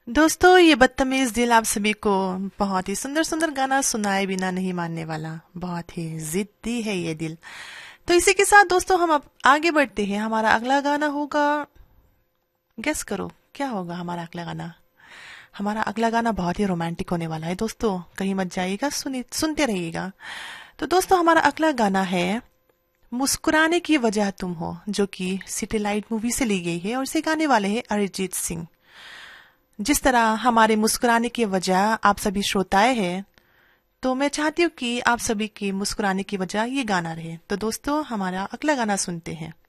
दोस्तों, ये बदतमीज दिल आप सभी को बहुत ही सुंदर सुंदर गाना सुनाए बिना नहीं मानने वाला। बहुत ही जिद्दी है ये दिल। तो इसी के साथ दोस्तों हम अब आगे बढ़ते हैं। हमारा अगला गाना होगा, गेस करो क्या होगा हमारा अगला गाना। हमारा अगला गाना बहुत ही रोमांटिक होने वाला है दोस्तों, कहीं मत जाइएगा, सुनते रहिएगा। तो दोस्तों हमारा अगला गाना है मुस्कुराने की वजह तुम हो, जो कि सिटी लाइट मूवी से ली गई है और इसे गाने वाले हैं अरिजीत सिंह। जिस तरह हमारे मुस्कुराने की वजह आप सभी श्रोताएं हैं, तो मैं चाहती हूँ कि आप सभी की मुस्कुराने की वजह ये गाना रहे। तो दोस्तों हमारा अगला गाना सुनते हैं।